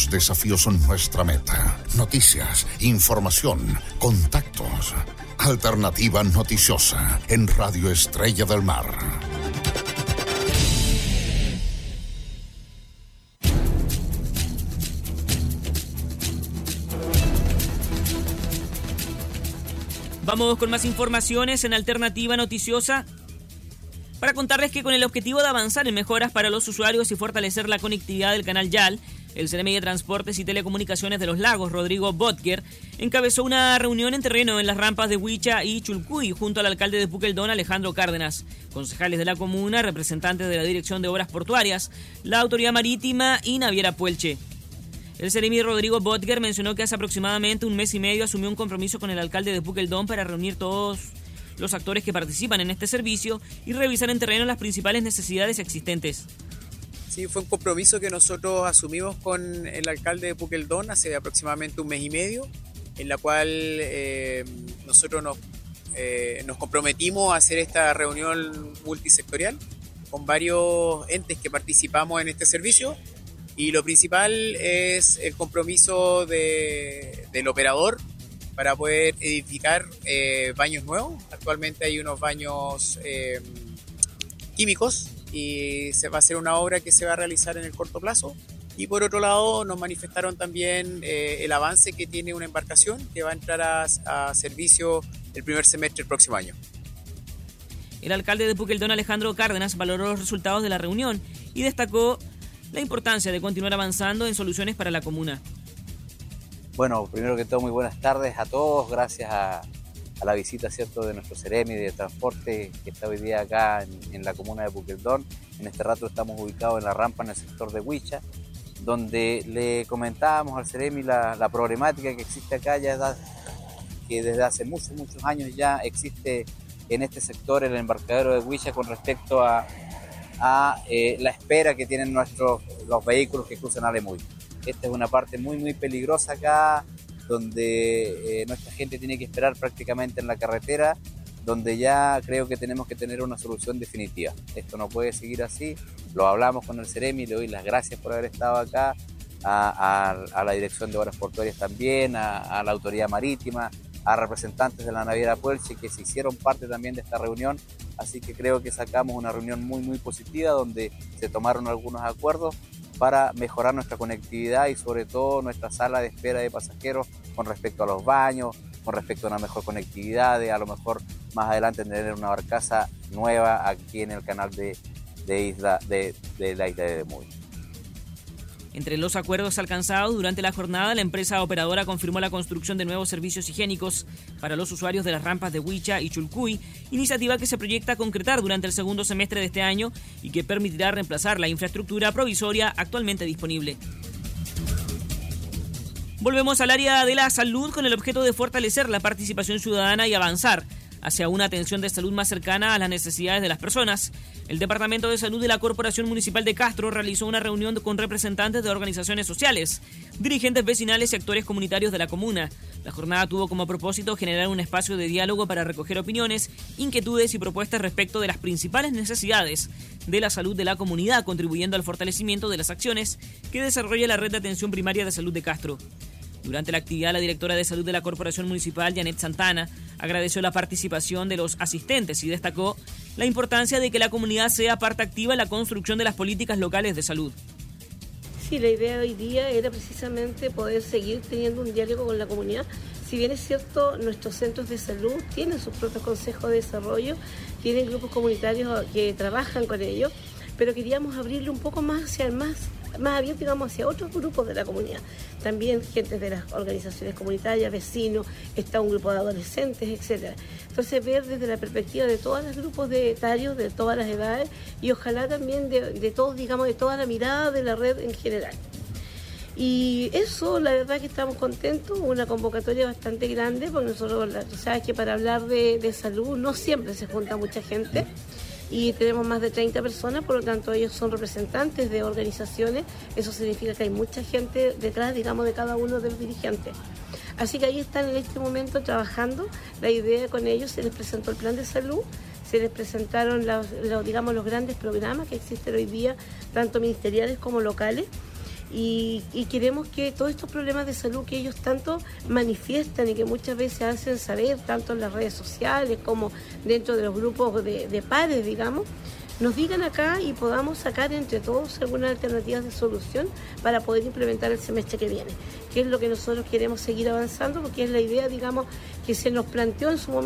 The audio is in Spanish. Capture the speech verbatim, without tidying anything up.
Los desafíos son nuestra meta. Noticias, información, contactos. Alternativa Noticiosa en Radio Estrella del Mar. Vamos con más informaciones en Alternativa Noticiosa para contarles que con el objetivo de avanzar en mejoras para los usuarios y fortalecer la conectividad del canal YAL, el Ceremi de Transportes y Telecomunicaciones de los Lagos, Rodrigo Botger, encabezó una reunión en terreno en las rampas de Huicha y Chulcuy junto al alcalde de Puqueldón, Alejandro Cárdenas, concejales de la comuna, representantes de la Dirección de Obras Portuarias, la Autoridad Marítima y Naviera Puelche. El Ceremi Rodrigo Botger mencionó que hace aproximadamente un mes y medio asumió un compromiso con el alcalde de Puqueldón para reunir todos los actores que participan en este servicio y revisar en terreno las principales necesidades existentes. Sí, fue un compromiso que nosotros asumimos con el alcalde de Puqueldón hace aproximadamente un mes y medio, en la cual eh, nosotros nos, eh, nos comprometimos a hacer esta reunión multisectorial con varios entes que participamos en este servicio. Y lo principal es el compromiso de, del operador para poder edificar eh, baños nuevos. Actualmente hay unos baños eh, químicos y se va a hacer una obra que se va a realizar en el corto plazo. Y por otro lado nos manifestaron también eh, el avance que tiene una embarcación que va a entrar a, a servicio el primer semestre del próximo año. El alcalde de Puqueldón, Alejandro Cárdenas, valoró los resultados de la reunión y destacó la importancia de continuar avanzando en soluciones para la comuna. Bueno, primero que todo, muy buenas tardes a todos. Gracias a, a la visita, ¿cierto?, de nuestro Ceremi de Transporte que está hoy día acá en, en la comuna de Puqueldón. En este rato estamos ubicados en la rampa en el sector de Huicha, donde le comentábamos al Ceremi la, la problemática que existe acá, ya da, que desde hace muchos, muchos años ya existe en este sector, el embarcadero de Huicha, con respecto a a eh, la espera que tienen nuestros los vehículos que cruzan a Lemuy. Esta es una parte muy muy peligrosa acá, donde eh, nuestra gente tiene que esperar prácticamente en la carretera, donde ya creo que tenemos que tener una solución definitiva. Esto no puede seguir así, lo hablamos con el Ceremi, le doy las gracias por haber estado acá, a, a, a la Dirección de Obras Portuarias también, a, a la Autoridad Marítima, a representantes de la Naviera Puelche que se hicieron parte también de esta reunión. Así que creo que sacamos una reunión muy muy positiva donde se tomaron algunos acuerdos para mejorar nuestra conectividad y sobre todo nuestra sala de espera de pasajeros con respecto a los baños, con respecto a una mejor conectividad, de a lo mejor más adelante tener una barcaza nueva aquí en el canal de, de, isla, de, de la isla de Lemuy. Entre los acuerdos alcanzados durante la jornada, la empresa operadora confirmó la construcción de nuevos servicios higiénicos para los usuarios de las rampas de Huicha y Chulcuy, iniciativa que se proyecta concretar durante el segundo semestre de este año y que permitirá reemplazar la infraestructura provisoria actualmente disponible. Volvemos al área de la salud con el objeto de fortalecer la participación ciudadana y avanzar hacia una atención de salud más cercana a las necesidades de las personas. El Departamento de Salud de la Corporación Municipal de Castro realizó una reunión con representantes de organizaciones sociales, dirigentes vecinales y actores comunitarios de la comuna. La jornada tuvo como propósito generar un espacio de diálogo para recoger opiniones, inquietudes y propuestas respecto de las principales necesidades de la salud de la comunidad, contribuyendo al fortalecimiento de las acciones que desarrolla la Red de Atención Primaria de Salud de Castro. Durante la actividad, la directora de Salud de la Corporación Municipal, Janet Santana, agradeció la participación de los asistentes y destacó la importancia de que la comunidad sea parte activa en la construcción de las políticas locales de salud. Sí, la idea hoy día era precisamente poder seguir teniendo un diálogo con la comunidad. Si bien es cierto, nuestros centros de salud tienen sus propios consejos de desarrollo, tienen grupos comunitarios que trabajan con ellos, pero queríamos abrirle un poco más hacia el más más abierto, digamos, hacia otros grupos de la comunidad. También gente de las organizaciones comunitarias, vecinos, está un grupo de adolescentes, etcétera. Entonces, ver desde la perspectiva de todos los grupos de etarios, de todas las edades, y ojalá también de, de todos, digamos, de toda la mirada de la red en general. Y eso, la verdad que estamos contentos, una convocatoria bastante grande, porque nosotros, tú sabes que para hablar de, de salud no siempre se junta mucha gente, y tenemos más de treinta personas, por lo tanto ellos son representantes de organizaciones, eso significa que hay mucha gente detrás, digamos, de cada uno de los dirigentes. Así que ahí están en este momento trabajando, la idea con ellos, se les presentó el plan de salud, se les presentaron los, los, digamos, los grandes programas que existen hoy día, tanto ministeriales como locales, Y, y queremos que todos estos problemas de salud que ellos tanto manifiestan y que muchas veces hacen saber, tanto en las redes sociales como dentro de los grupos de, de pares, digamos, nos digan acá y podamos sacar entre todos algunas alternativas de solución para poder implementar el semestre que viene, que es lo que nosotros queremos seguir avanzando, porque es la idea, digamos, que se nos planteó en su momento